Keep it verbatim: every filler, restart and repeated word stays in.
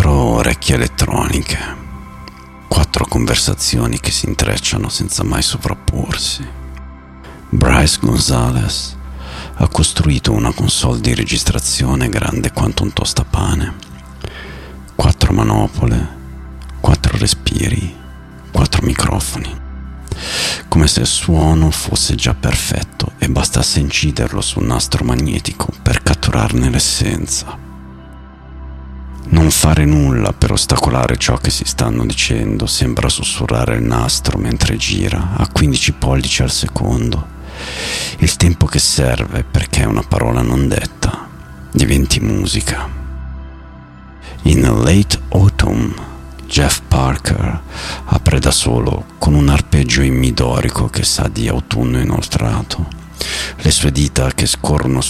Quattro orecchie elettroniche, quattro conversazioni che si intrecciano senza mai sovrapporsi. Bryce Gonzalez ha costruito una console di registrazione grande quanto un tostapane. Quattro manopole, quattro respiri, quattro microfoni. Come se il suono fosse già perfetto e bastasse inciderlo su un nastro magnetico per catturarne l'essenza. Non fare nulla per ostacolare ciò che si stanno dicendo sembra sussurrare il nastro mentre gira a quindici pollici al secondo. Il tempo che serve perché una parola non detta diventi musica. In Late Autumn, Jeff Parker apre da solo con un arpeggio in mi dorico che sa di autunno inoltrato. Le sue dita che scorrono